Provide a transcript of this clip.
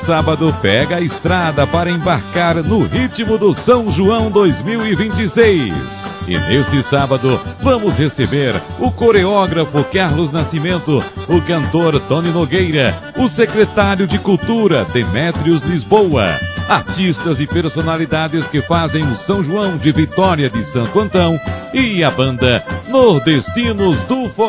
Sábado pega a estrada para embarcar no ritmo do São João 2026. E neste sábado vamos receber o coreógrafo Carlos Nascimento, o cantor Tony Nogueira, o secretário de Cultura Demétrios Lisboa, artistas e personalidades que fazem o São João de Vitória de Santo Antão e a banda Nordestinos do Forró.